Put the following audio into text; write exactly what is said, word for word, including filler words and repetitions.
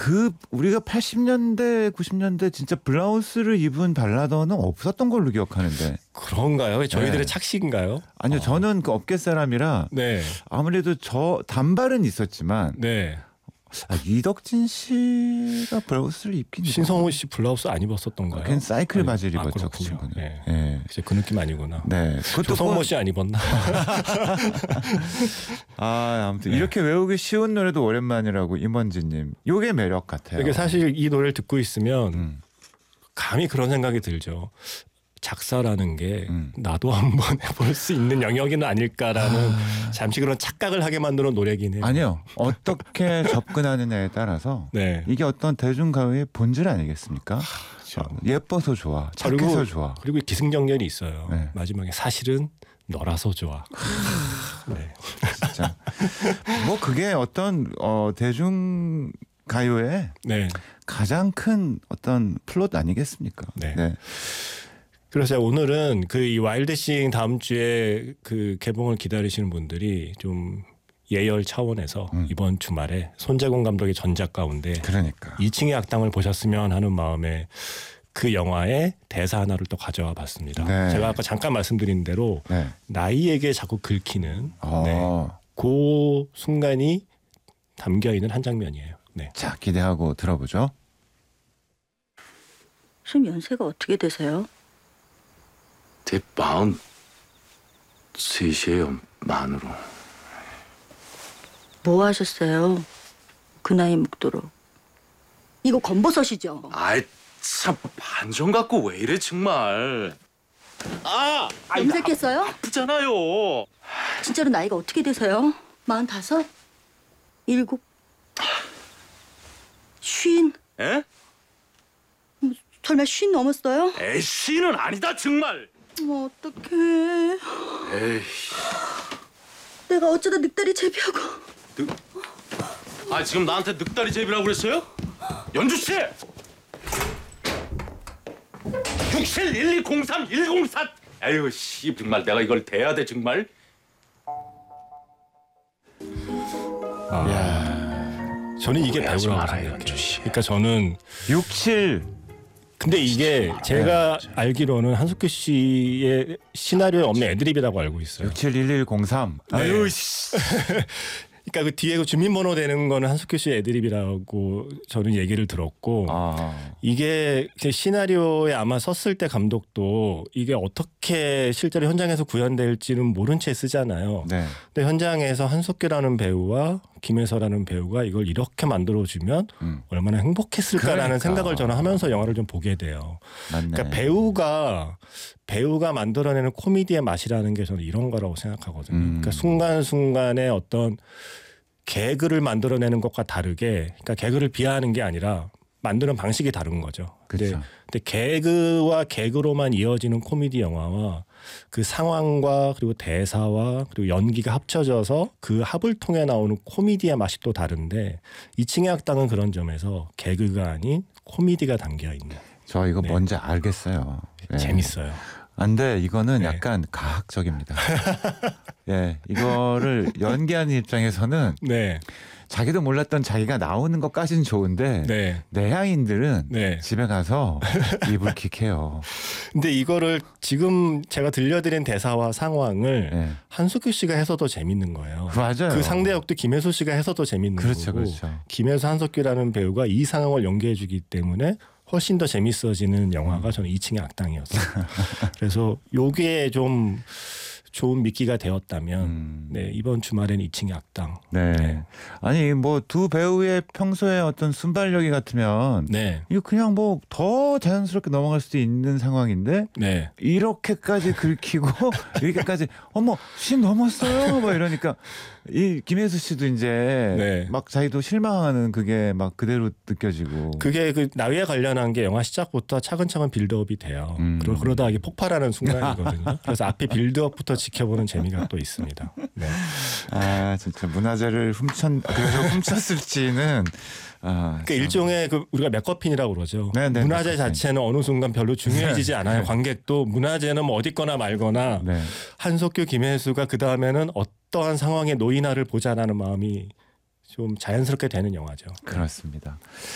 그 우리가 팔십 년대 구십 년대 진짜 블라우스를 입은 발라더는 없었던 걸로 기억하는데. 그런가요? 저희들의 네. 착시인가요? 아니요, 아. 저는 그 업계 사람이라 네. 아무래도 저 단발은 있었지만 네. 아, 이덕진 씨가 블라우스를 입긴 신성훈 씨 블라우스 안 입었었던가요? 걔는 사이클 바지를 아, 입었죠, 그 그렇군요. 친구는. 네. 예. 글쎄, 그 느낌 아니구나. 네. 조성모 씨 안 입었나? 아, 아무튼 네. 이렇게 외우기 쉬운 노래도 오랜만이라고 임원진님. 요게 매력 같아요. 이게 사실 이 노래를 듣고 있으면 음. 감히 그런 생각이 들죠. 작사라는 게 음. 나도 한번 해볼 수 있는 영역은 아닐까라는 아... 잠시 그런 착각을 하게 만드는 노래긴 해요. 아니요. 어떻게 접근하느냐에 따라서 네. 이게 어떤 대중가요의 본질 아니겠습니까? 그렇죠. 예뻐서 좋아. 착해서 그리고, 좋아. 그리고 기승전결이 있어요. 네. 마지막에 사실은 너라서 좋아. 네. 진짜. 뭐 그게 어떤 어, 대중가요의 네. 가장 큰 어떤 플롯 아니겠습니까? 네. 네. 그래서 오늘은 그 이 와일드싱 다음 주에 그 개봉을 기다리시는 분들이 좀 예열 차원에서 음. 이번 주말에 손재공 감독의 전작 가운데 그러니까 이 층의 악당을 보셨으면 하는 마음에 그 영화의 대사 하나를 또 가져와 봤습니다. 네. 제가 아까 잠깐 말씀드린 대로 네. 나이에게 자꾸 긁히는 어. 네. 그 순간이 담겨 있는 한 장면이에요. 네. 자, 기대하고 들어보죠. 지금 연세가 어떻게 되세요? 대 마흔 셋이에요, 만으로. 뭐 하셨어요? 그 나이 먹도록. 이거 검버섯이죠? 아이 참 반전 갖고 왜 이래 정말. 아, 염색했어요? 아프잖아요. 진짜로 나이가 어떻게 되세요? 마흔다섯? 일곱? 쉰? 에? 설마 쉰 넘었어요? 에이 씨는 아니다 정말. 뭐 어떡해. 에이. 내가 어쩌다 늑다리 제비하고. 늑... 아 지금 나한테 늑다리 제비라고 그랬어요? 연주 씨. 육칠일이공삼 일공사. 아유 씨 정말 내가 이걸 대야 돼 정말. 아, 야. 저는 이게 오해하지 배우라고 말아요, 생각해요. 연주 씨. 그러니까 저는 육칠 근데 이게 제가 알기로는 한석규 씨의 시나리오에 없는 애드립이라고 알고 있어요. 육칠일일공삼. 네. 아유 씨. 그러니까 그 뒤에 그 주민번호 되는 거는 한석규 씨의 애드립이라고 저는 얘기를 들었고 아. 이게 제 시나리오에 아마 썼을 때 감독도 이게 어떻게 실제로 현장에서 구현될지는 모른 채 쓰잖아요. 네. 근데 현장에서 한석규라는 배우와 김혜서라는 배우가 이걸 이렇게 만들어주면 음. 얼마나 행복했을까라는 그러니까. 생각을 저는 하면서 영화를 좀 보게 돼요. 맞네. 그러니까 배우가 배우가 만들어내는 코미디의 맛이라는 게 저는 이런 거라고 생각하거든요. 음. 그러니까 순간순간에 어떤 개그를 만들어내는 것과 다르게, 그러니까 개그를 비하하는 게 아니라 만드는 방식이 다른 거죠. 근데, 그렇죠. 근데 개그와 개그로만 이어지는 코미디 영화와 그 상황과 그리고 대사와 그리고 연기가 합쳐져서 그 합을 통해 나오는 코미디의 맛이 또 다른데 이 층의 악당은 그런 점에서 개그가 아닌 코미디가 담겨 있는. 저 이거 네. 뭔지 알겠어요. 네. 재밌어요. 안돼 이거는 네. 약간 가학적입니다. 예, 이거를 연기하는 입장에서는 네, 자기도 몰랐던 자기가 나오는 것까지는 좋은데 네, 내향인들은 네. 집에 가서 이불킥해요. 근데 이거를 지금 제가 들려드린 대사와 상황을 네. 한석규 씨가 해서 더 재밌는 거예요. 맞아요. 그 상대 역도 김혜수 씨가 해서 더 재밌는 그렇죠, 거고 그렇죠. 김혜수 한석규라는 배우가 이 상황을 연기해주기 때문에 훨씬 더 재밌어지는 영화가 저는 이 층의 악당이었어요. 그래서 요게 좀 좋은 미끼가 되었다면 음. 네, 이번 주말에는 이 층의 악당. 네. 네. 아니 뭐 두 배우의 평소에 어떤 순발력이 같으면 네, 이거 그냥 뭐 더 자연스럽게 넘어갈 수도 있는 상황인데 네. 이렇게까지 긁히고 이렇게까지 어머 쉰 넘었어요 뭐 이러니까 이 김혜수 씨도 이제 네. 막 자기도 실망하는 그게 막 그대로 느껴지고 그게 그 나이에 관련한 게 영화 시작부터 차근차근 빌드업이 돼요. 음. 그러, 그러다 이게 폭발하는 순간이거든요. 그래서 앞에 빌드업부터 지켜보는 재미가 또 있습니다. 네. 아 진짜 문화재를 훔쳤 그래서 훔쳤을지는 아, 그러니까 일종의 그 우리가 맥커핀이라고 그러죠. 네, 네, 문화재 맥커핀. 자체는 어느 순간 별로 중요해지지 않아요. 관객도 문화재는 뭐 어디 거나 말거나 네. 한석규, 김혜수가 그 다음에는 어떠한 상황에 놓이나를 보자라는 마음이 좀 자연스럽게 되는 영화죠. 그렇습니다.